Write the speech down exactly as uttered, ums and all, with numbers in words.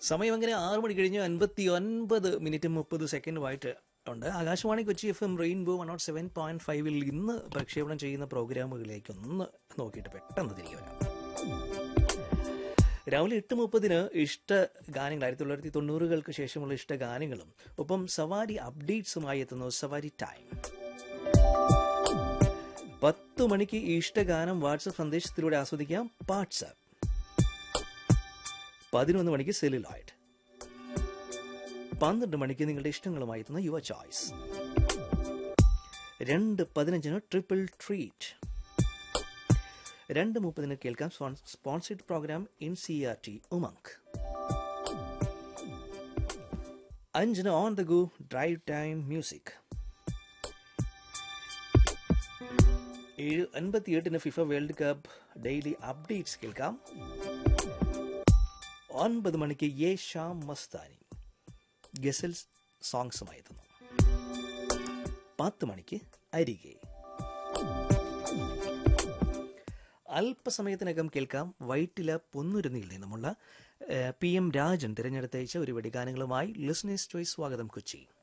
സമയം അങ്ങനെ ആറ് മണി കഴിഞ്ഞ് അൻപത്തി ഒൻപത് മിനിറ്റ് മുപ്പത് സെക്കൻഡുമായിട്ട് ഉണ്ട്. Akashvani Kochi F M rainbow one not seven point ഫൈവിൽ ഇന്ന് പ്രക്ഷേപണം ചെയ്യുന്ന പ്രോഗ്രാമുകളിലേക്ക് ഒന്ന് നോക്കിയിട്ട് പെട്ടെന്ന് തിരികെ വരാം. രാവിലെ എട്ട് മുപ്പതിന് ഇഷ്ട ഗാനങ്ങൾ, ആയിരത്തി തൊള്ളായിരത്തി തൊണ്ണൂറുകൾക്ക് ശേഷമുള്ള ഇഷ്ട ഗാനങ്ങളും ഒപ്പം സവാരി അപ്ഡേറ്റ്സുമായി എത്തുന്നു സവാരി ടൈം. പത്ത് മണിക്ക് ഇഷ്ടഗാനം വാട്സപ്പ് സന്ദേശത്തിലൂടെ ആസ്വദിക്കാം വാട്സാപ്പ്. പതിനൊന്ന് മണിക്ക് സെല്ലുലോയിഡ്. പന്ത്രണ്ട് മണിക്ക് നിങ്ങളുടെ ഇഷ്ടങ്ങളുമായി എത്തുന്ന യുവർ ചോയ്സ്. രണ്ട് പതിനഞ്ചിന് ട്രിപ്പിൾ ട്രീറ്റ്. രണ്ട് മുപ്പതിന് കേൾക്കാം sponsored programme in C R T Umang. അഞ്ചിന് on the go drive time music. ഏഴ് അൻപത്തിയെട്ടിന് FIFA world cup daily updates കേൾക്കാം. ഒൻപത് മണിക്ക് യേ ഷാം മസ്താനി ഗസൽ സോങ്സുമായി എത്തുന്നു. പത്ത് മണിക്ക് അരികെ. അല്പസമയത്തിനകം കേൾക്കാം വൈറ്റില പൊന്നുരുന്നിയിൽ നിന്നുമുള്ള പി എം രാജൻ തിരഞ്ഞെടുത്തയച്ച ഒരു വെടിഗാനങ്ങളുമായി ലിസണേഴ്സ് ചോയ്സ് സ്വാഗതം കൊച്ചി.